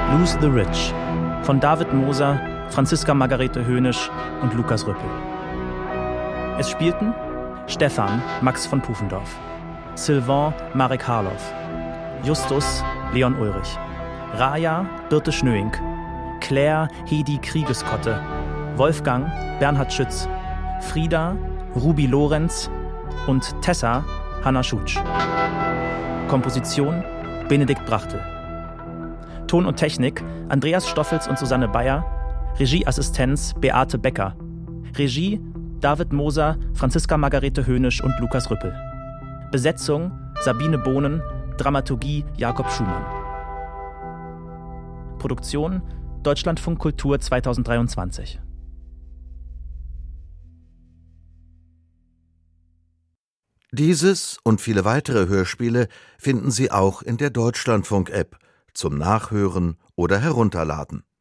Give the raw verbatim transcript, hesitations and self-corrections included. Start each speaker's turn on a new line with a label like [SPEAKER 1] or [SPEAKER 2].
[SPEAKER 1] Lose the Rich von David Moser, Franziska Margarete Höhnisch und Lukas Rüppel. Es spielten Stefan Max von Pufendorf, Sylvain Marek Harloff, Justus Leon Ulrich, Raja Birte Schnöink, Claire Hedi Kriegeskotte, Wolfgang Bernhard Schütz, Frieda Ruby Lorenz und Tessa Hanna Schutsch. Komposition Benedikt Brachtel. Ton und Technik Andreas Stoffels und Susanne Bayer. Regieassistenz Beate Becker. Regie David Moser, Franziska Margarete Höhnisch und Lukas Rüppel. Besetzung Sabine Bohnen, Dramaturgie Jakob Schumann. Produktion Deutschlandfunk Kultur zweitausenddreiundzwanzig.
[SPEAKER 2] Dieses und viele weitere Hörspiele finden Sie auch in der Deutschlandfunk-App zum Nachhören oder Herunterladen.